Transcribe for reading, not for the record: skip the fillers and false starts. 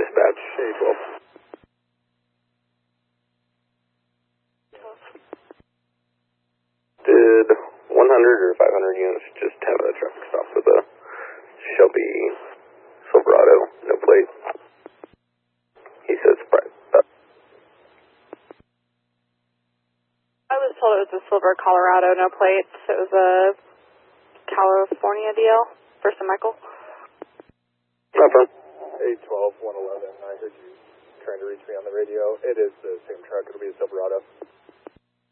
dispatch. A12. Did 100 or 500 units just have a traffic stop with a Shelby Silverado, no plate? He says surprise. I was told it was a silver Colorado, no plates. It was a California deal for St. Michael. No problem. A12, 111. I heard you trying to reach me on the radio. It is the same truck. It'll be a Silverado.